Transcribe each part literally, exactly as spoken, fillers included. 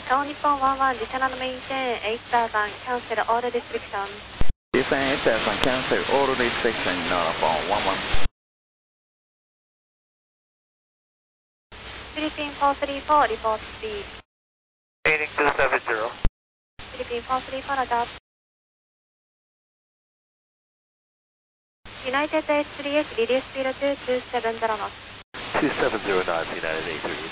All Nippon one one, descend and maintain eight thousand, cancel all restrictions. Descend eight thousand, cancel all restrictions, Nippon one one. Philippine four three four, report speed. Heading two seven zero. Philippine four three four, roger. United A three X, release speed two two seven zero knots. two seven zero knots, United A three.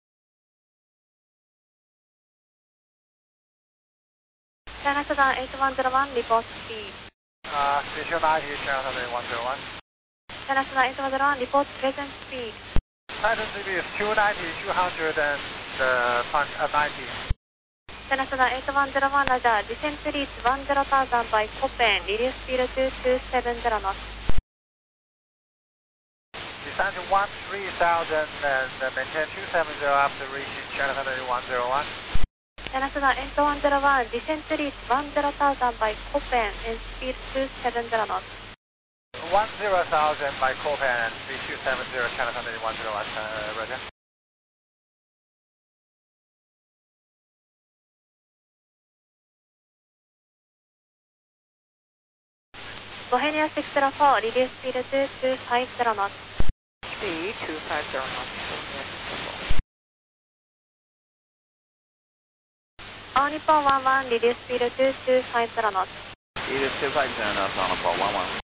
China Southern eight one zero one, report speed. Uh, Station ninety, China Southern one zero one. China Southern eight one zero one, report present speed. Titan C B is two ninety, two hundred and ninety. China Southern eight one zero one, roger. Descent please one zero thousand by Copen, release speed two two seven zero knots. Descend to one three thousand and maintain two seven zero after reaching China Southern one zero one. China Southern eight one zero one, descent please one zero thousand by Copen and speed two seven zero knots. one zero thousand by Copen and speed two seven zero, China Southern one zero one, uh, roger. Bohemia six zero four, release speed two two five zero knots. Speed two five zero knots. All Nippon one one, release speed two two five zero knots. Speed two five zero knots, Nippon one one.